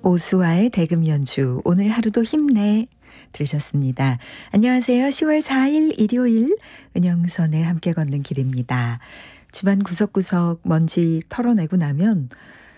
오수아의 대금 연주 오늘 하루도 힘내 들으셨습니다. 안녕하세요. 10월 4일 일요일 은영선의 함께 걷는 길입니다. 집안 구석구석 먼지 털어내고 나면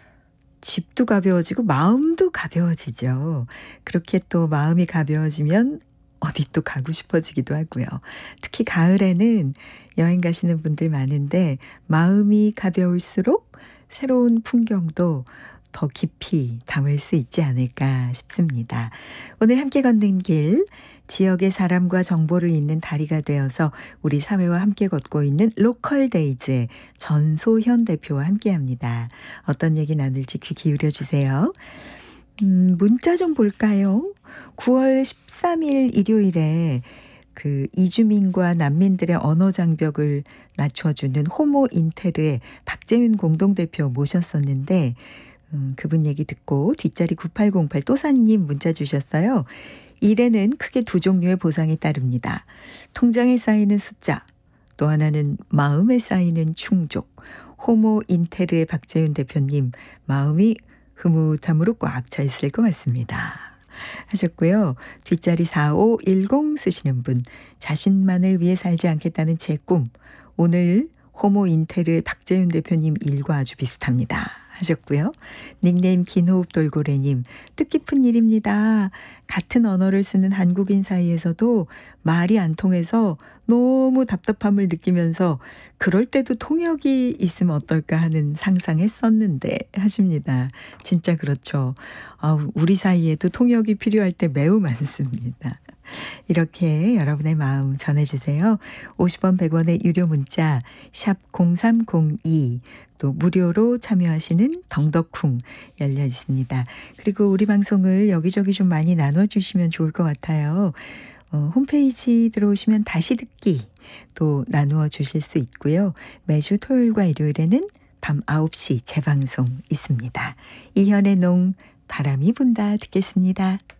집도 가벼워지고 마음도 가벼워지죠. 그렇게 또 마음이 가벼워지면 어디 또 가고 싶어지기도 하고요. 특히 가을에는 여행 가시는 분들 많은데 마음이 가벼울수록 새로운 풍경도 더 깊이 담을 수 있지 않을까 싶습니다. 오늘 함께 걷는 길, 지역의 사람과 정보를 잇는 다리가 되어서 우리 사회와 함께 걷고 있는 로컬데이즈의 전소현 대표와 함께합니다. 어떤 얘기 나눌지 귀 기울여 주세요. 문자 좀 볼까요? 9월 13일 일요일에 그 이주민과 난민들의 언어 장벽을 낮춰주는 호모 인테르의 박재윤 공동대표 모셨었는데 그분 얘기 듣고 뒷자리 9808 또사님 문자 주셨어요. 일에는 크게 두 종류의 보상이 따릅니다. 통장에 쌓이는 숫자, 또 하나는 마음에 쌓이는 충족. 호모 인테르의 박재윤 대표님, 마음이 흐뭇함으로 꽉 차 있을 것 같습니다. 하셨고요. 뒷자리 4510 쓰시는 분, 자신만을 위해 살지 않겠다는 제 꿈. 오늘 호모 인테르 박재윤 대표님 일과 아주 비슷합니다. 하셨고요. 닉네임 긴호흡 돌고래님, 뜻깊은 일입니다. 같은 언어를 쓰는 한국인 사이에서도 말이 안 통해서 너무 답답함을 느끼면서 그럴 때도 통역이 있으면 어떨까 하는 상상했었는데 하십니다. 진짜 그렇죠. 우리 사이에도 통역이 필요할 때 매우 많습니다. 이렇게 여러분의 마음 전해주세요. 50원 100원의 유료 문자 샵 0302 또 무료로 참여하시는 덩덕쿵 열려 있습니다. 그리고 우리 방송을 여기저기 좀 많이 나눠주시면 좋을 것 같아요. 홈페이지 들어오시면 다시 듣기 또 나누어 주실 수 있고요. 매주 토요일과 일요일에는 밤 9시 재방송 있습니다. 이현의 농 바람이 분다 듣겠습니다.